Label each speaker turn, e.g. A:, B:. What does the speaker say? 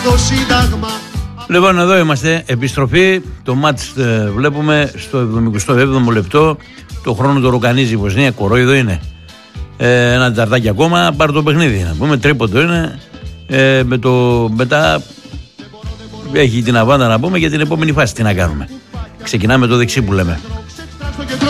A: Το Σύνταγμα.
B: Λοιπόν, εδώ είμαστε, επιστροφή. Το μάτς βλέπουμε στο 77ο λεπτό. Το χρόνο το ροκανίζει η Βοσνία, κορόιδο είναι. Ένα τεταρτάκι ακόμα, πάρει το παιχνίδι. Να πούμε, τρίποντο είναι. Μετά έχει την αβάντα να πούμε για την επόμενη φάση. Τι να κάνουμε. Ξεκινάμε το δεξί που λέμε.